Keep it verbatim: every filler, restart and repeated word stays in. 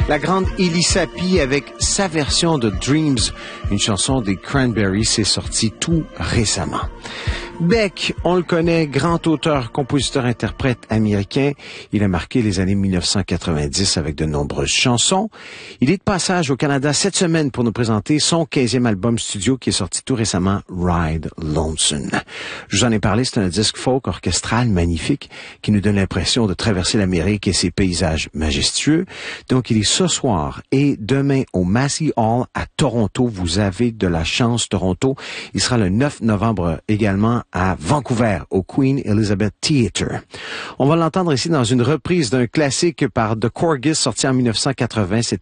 La grande Ellie Sapi avec sa version de Dreams, une chanson des Cranberries, c'est sorti tout récemment. Beck, on le connaît, grand auteur, compositeur, interprète américain. Il a marqué les années mille neuf cent quatre-vingt-dix avec de nombreuses chansons. Il est de passage au Canada cette semaine pour nous présenter son quinzième album studio qui est sorti tout récemment, Ride Lonesome. Je vous en ai parlé, c'est un disque folk orchestral magnifique qui nous donne l'impression de traverser l'Amérique et ses paysages majestueux. Donc, il est ce soir et demain au Massey Hall à Toronto. Vous avez de la chance, Toronto. Il sera le neuf novembre également à Vancouver, au Queen Elizabeth Theatre. On va l'entendre ici dans une reprise d'un classique par The Corgis sorti en mille neuf cent quatre-vingts. C'est